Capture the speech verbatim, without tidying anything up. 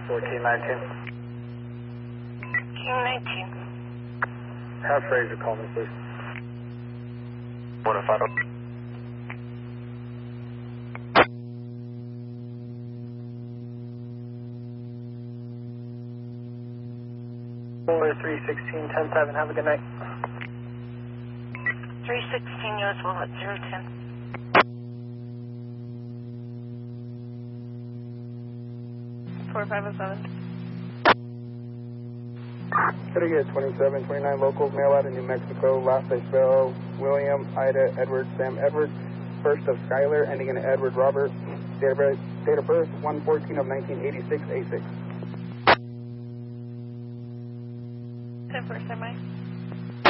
fourteen nineteen. King nineteen. Have Fraser call me, please. one oh five. four three sixteen ten seven, have a good night. three sixteen U S Will at zero ten. four five oh seven. Pretty good, twenty-seven twenty-nine locals, mail out of New Mexico, last I spell William, Ida, Edward, Sam, Edward, first of Skyler, ending in Edward, Robert, date of birth, date of birth one fourteen of nineteen eighty-six, eighty-six. ten four semi.